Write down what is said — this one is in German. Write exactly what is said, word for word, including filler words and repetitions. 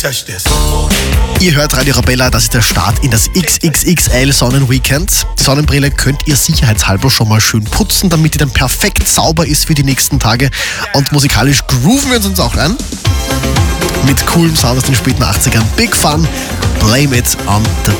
Touch this. Ihr hört Radio Arabella, das ist der Start in das X X X L Sonnenweekend. Die Sonnenbrille könnt ihr sicherheitshalber schon mal schön putzen, damit die dann perfekt sauber ist für die nächsten Tage. Und musikalisch grooven wir uns auch rein. Mit coolem Sound aus den späten achtzigern. Big Fun, Blame It on the